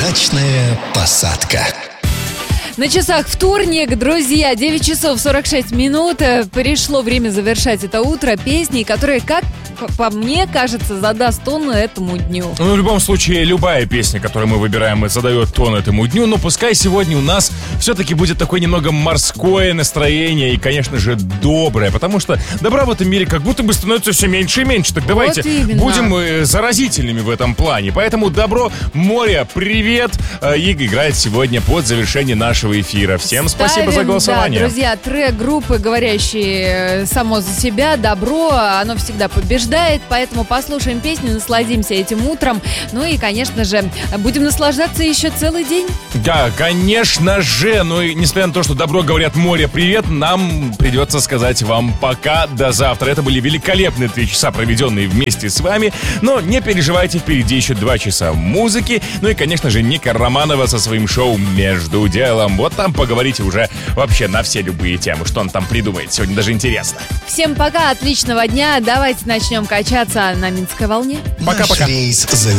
Удачная посадка. На часах вторник, друзья, 9 часов 46 минут. Пришло время завершать это утро песней, которые, как по мне кажется, задаст тон этому дню. Ну, в любом случае, любая песня, которую мы выбираем, задает тон этому дню. Но пускай сегодня у нас все-таки будет такое немного морское настроение и, конечно же, доброе. Потому что добра в этом мире как будто бы становится все меньше и меньше. Так давайте будем заразительными в этом плане. Поэтому добро, море, привет. И играет сегодня под завершение нашего эфира. Всем спасибо за голосование. Да, друзья, трек группы, говорящие само за себя, добро, оно всегда побеждает. Поэтому послушаем песню, насладимся этим утром. Ну и, конечно же, будем наслаждаться еще целый день. Да, конечно же. Ну и несмотря на то, что добро, говорят, море, привет, нам придется сказать вам пока, до завтра. Это были великолепные 3 часа, проведенные вместе с вами. Но не переживайте, впереди еще 2 часа музыки. Ну и, конечно же, Ника Романова со своим шоу «Между делом». Вот там поговорите уже вообще на все любые темы, что он там придумает. Сегодня даже интересно. Всем пока, отличного дня. Давайте начнем качаться на Минской волне. Пока-пока.